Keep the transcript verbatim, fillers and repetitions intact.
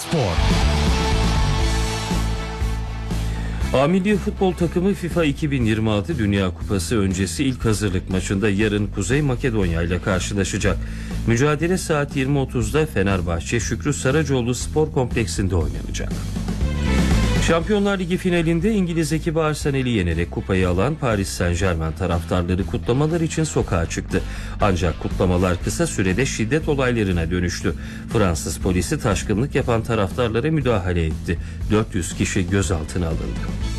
Spor. A Milli Futbol Takımı FIFA iki bin yirmi altı Dünya Kupası öncesi ilk hazırlık maçında yarın Kuzey Makedonya ile karşılaşacak. Mücadele saat yirmi otuzda Fenerbahçe Şükrü Saracoğlu Spor Kompleksinde oynanacak. Şampiyonlar Ligi finalinde İngiliz ekibi Arsenal'i yenerek kupayı alan Paris Saint-Germain taraftarları kutlamalar için sokağa çıktı. Ancak kutlamalar kısa sürede şiddet olaylarına dönüştü. Fransız polisi taşkınlık yapan taraftarlara müdahale etti. dört yüz kişi gözaltına alındı.